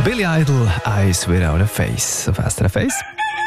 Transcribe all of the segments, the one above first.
Billy Idol, Eyes Without a Face. Auf SRF 1.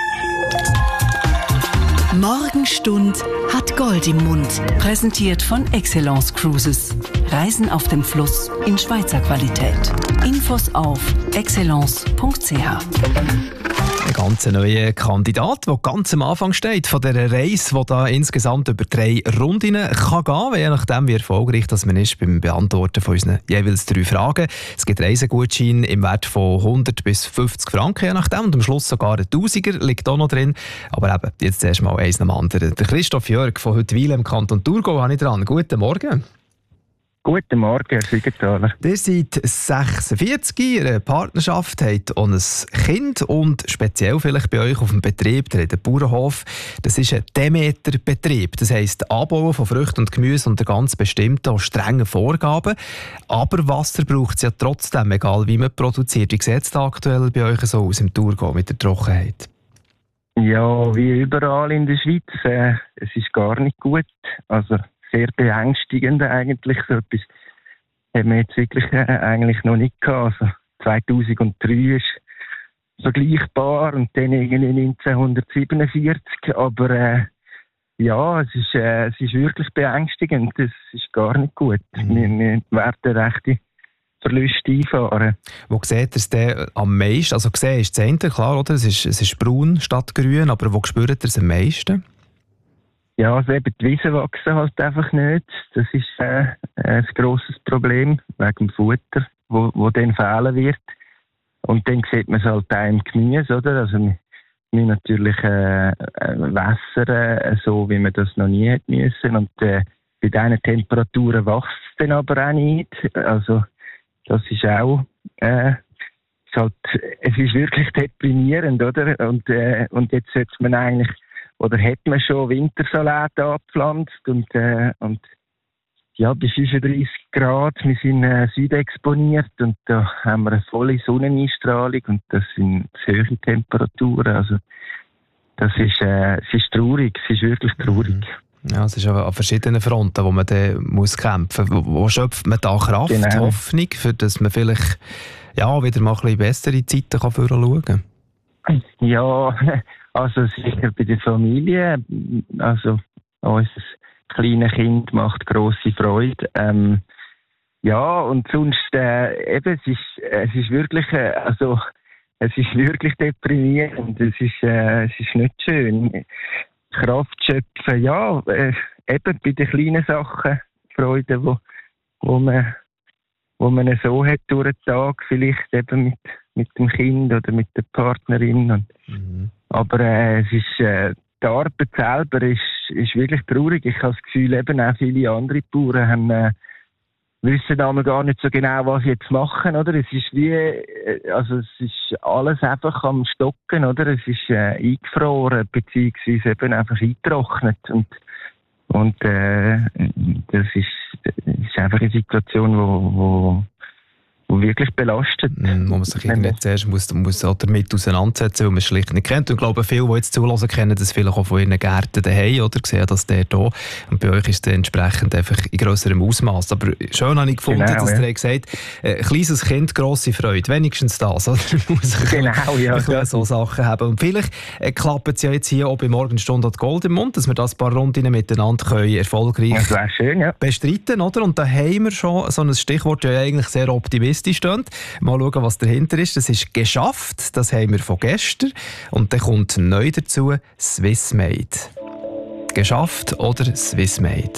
Morgenstund hat Gold im Mund. Präsentiert von Excellence Cruises. Reisen auf dem Fluss in Schweizer Qualität. Infos auf excellence.ch. Ein ganz neuer Kandidat, der ganz am Anfang steht von dieser Reise, die da insgesamt über 3 Rundinnen kann gehen, je nachdem wie erfolgreich dass man ist beim Beantworten von unseren jeweils 3 Fragen. Es gibt Reisegutscheine im Wert von 100 bis 50 Franken, je nachdem, und am Schluss sogar ein Tausiger liegt auch noch drin. Aber eben, jetzt zuerst mal eins nach dem anderen. Der Christoph Jörg von Huttwil im Kanton Thurgau habe ich dran. Guten Morgen. Guten Morgen, Herr Siegenthaler. Ihr seid 46, Ihre Partnerschaft hat auch ein Kind und speziell vielleicht bei euch auf dem Betrieb, der Bauernhof, das ist ein Demeter-Betrieb. Das heisst, Anbauen von Früchten und Gemüse unter ganz bestimmten und strengen Vorgaben. Aber Wasser braucht es ja trotzdem, egal wie man produziert. Wie sieht es da aktuell bei euch so aus im Thurgau mit der Trockenheit? Ja, wie überall in der Schweiz. Es ist gar nicht gut. Also sehr beängstigend eigentlich. So etwas haben wir jetzt wirklich eigentlich noch nicht gehabt. Also 2003 ist vergleichbar und dann irgendwie 1947. Aber ja, es ist wirklich beängstigend. Das ist gar nicht gut. Wir werden rechte Verluste einfahren. Wo seht ihr es denn am meisten? Also gesehen ist das eine, klar, oder? Es ist braun statt grün, aber wo spürt ihr es am meisten? Ja, also eben die Wiesen wachsen halt einfach nicht. Das ist ein grosses Problem wegen dem Futter, wo dann fehlen wird. Und dann sieht man es halt auch im Gemüse, oder? Also wir natürlich wässern, so wie man das noch nie hätte müssen. Und bei diesen Temperaturen wächst es dann aber auch nicht. Also das ist auch es ist wirklich deprimierend, oder? Und jetzt sollte man eigentlich, oder hat man schon Wintersalat angepflanzt und ja, bei 35 Grad, wir sind südexponiert und da haben wir eine volle Sonneneinstrahlung und das sind hohe Temperaturen, also es ist traurig, es ist wirklich traurig. Ja, es ist an verschiedenen Fronten, wo man dann muss kämpfen muss. Wo schöpft man da Kraft, genau, Hoffnung, für dass man vielleicht ja, wieder mal ein bisschen bessere Zeiten schauen kann? Ja, also sicher bei der Familie. Also unser kleines Kind macht grosse Freude. Ja, und sonst eben, es ist wirklich, es ist wirklich deprimierend. Es ist nicht schön. Kraft schöpfen, ja, eben bei den kleinen Sachen, Freude, wo man so hat durch den Tag, vielleicht eben mit dem Kind oder mit der Partnerin. Aber es ist, die Arbeit selber ist wirklich traurig. Ich habe das Gefühl, eben auch viele andere Bauern wissen einmal gar nicht so genau, was sie jetzt machen, oder? Es ist es ist alles einfach am Stocken, oder? Es ist eingefroren, beziehungsweise eben einfach eingetrocknet. Und das ist einfach eine Situation, wo wirklich belastet. Wo man sich irgendwie zuerst muss auch damit auseinandersetzen, weil man es schlicht nicht kennt. Und ich glaube, viele, die jetzt zuhören, kennen das vielleicht auch von ihren Gärten daheim, oder? Sehen das der hier. Und bei euch ist es entsprechend einfach in grösserem Ausmaß. Aber schön habe ich gefunden, genau, dass ihr gesagt habt, kleines Kind, grosse Freude. Wenigstens das, oder? Muss ich so Sachen haben. Und vielleicht klappt es ja jetzt hier auch bei Morgenstunde Gold im Mund, dass wir das ein paar Runden miteinander können erfolgreich bestreiten, oder? Und da haben wir schon so ein Stichwort, das ja eigentlich sehr optimistisch steht. Mal schauen, was dahinter ist. Das ist «geschafft». Das haben wir von gestern. Und dann kommt neu dazu «Swissmade». «Geschafft» oder «Swissmade»?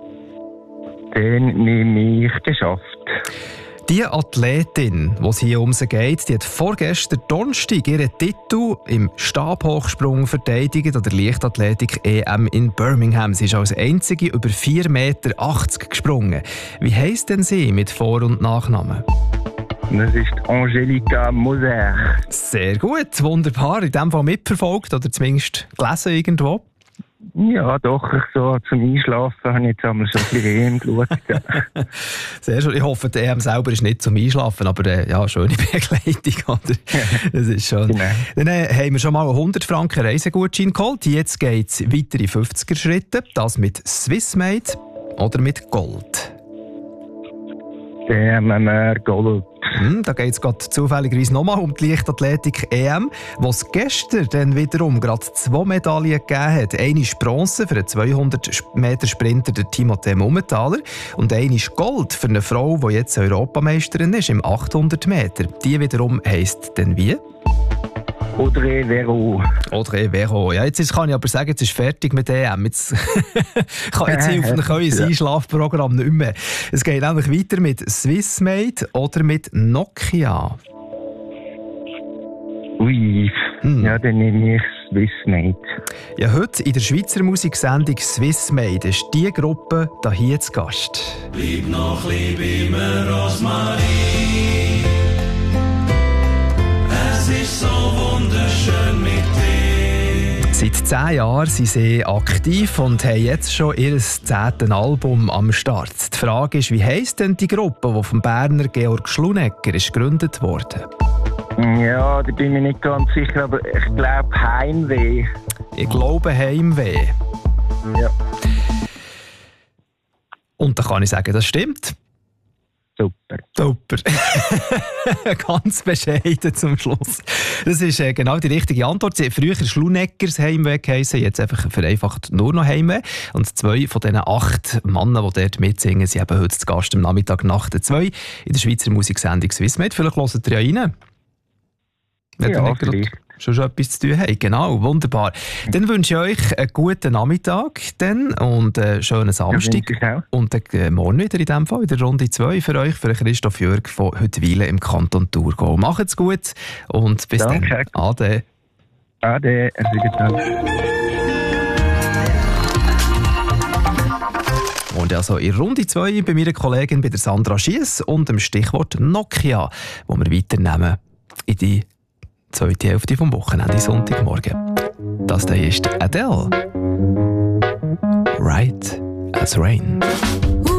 Den nehme ich «geschafft». Die Athletin, die es hier um sie geht, die hat vorgestern Donnerstag ihren Titel im Stabhochsprung verteidigt an der Leichtathletik-EM in Birmingham. Sie ist als einzige über 4,80 Meter gesprungen. Wie heisst denn sie mit Vor- und Nachnamen? Das ist Angelika Moser. Sehr gut, wunderbar. In diesem Fall mitverfolgt oder zumindest gelesen irgendwo? Ja, doch. So zum Einschlafen habe ich jetzt einmal schon ein bisschen EM geschaut. Ja. Sehr schön. Ich hoffe, die EM selber ist nicht zum Einschlafen, aber ja, schöne Begleitung. Oder? Das ist schon. Genau. Dann haben wir schon mal 100 Franken Reisegutschein geholt. Jetzt geht es weiter in 50er-Schritte. Das mit Swissmade oder mit Gold? Dann haben wir Gold. Da geht es gerade zufälligerweise nochmal um die Leichtathletik-EM, wo es gestern dann wiederum gerade 2 Medaillen gegeben hat. Eine ist Bronze für einen 200-Meter-Sprinter, der Timothée Mumenthaler, und eine ist Gold für eine Frau, die jetzt Europameisterin ist im 800 Meter. Die wiederum heisst dann wie? Audrey Verreau. Audrey Verreau. Ja, jetzt kann ich aber sagen, jetzt ist fertig mit EM. Jetzt kann jetzt helfen, euer Einschlafprogramm nicht mehr. Es geht nämlich weiter mit Swissmade oder mit Nokia. Ui, ja, dann nehme ich Swissmade. Ja, heute in der Schweizer Musiksendung Swissmade ist die Gruppe hier zu Gast. Lieb noch, lieb immer Rosmarie. Es ist so wunderschön mit dir. Seit 10 Jahren sind sie aktiv und haben jetzt schon ihr 10. Album am Start. Die Frage ist, wie heisst denn die Gruppe, die vom Berner Georg Schlunecker ist gegründet wurde? Ja, da bin ich mir nicht ganz sicher, aber ich glaube Heimweh. Ich glaube Heimweh. Ja. Und da kann ich sagen, das stimmt. Super. Super. Ganz bescheiden zum Schluss. Das ist genau die richtige Antwort. Sie haben früher Schluneckers Heimweh geheissen, jetzt einfach vereinfacht nur noch Heimweh. Und 2 von diesen 8 Männern, die dort mitsingen, sind eben heute zu Gast am Nachmittag nach der 2 in der Schweizer Musiksendung Swissmade. Vielleicht hört ihr ja rein. Wenn ihr nicht schon etwas zu tun habt. Genau, wunderbar. Dann wünsche ich euch einen guten Nachmittag und einen schönen Samstag. Ja, und dann morgen wieder in diesem Fall, in der Runde 2 für euch, für Christoph Jürg von Huttwilen im Kanton Thurgau. Macht's gut und bis dann. Ade. Ade. Und also in Runde 2 bei meiner Kollegin, bei der Sandra Schiess und dem Stichwort Nokia, wo wir weiternehmen in die zweite Hälfte vom Wochenende, Sonntagmorgen. Das hier ist Adele. Right as Rain.